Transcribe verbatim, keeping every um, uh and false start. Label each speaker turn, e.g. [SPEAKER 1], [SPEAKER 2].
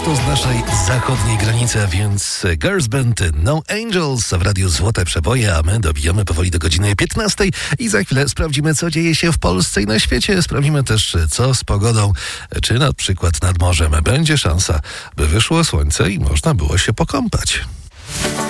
[SPEAKER 1] prosto z naszej zachodniej granicy, a więc Girls Band No Angels w Radiu Złote Przeboje, a my dobijamy powoli do godziny piętnastej i za chwilę sprawdzimy, co dzieje się w Polsce i na świecie. Sprawdzimy też, co z pogodą, czy na przykład nad morzem będzie szansa, by wyszło słońce i można było się pokąpać.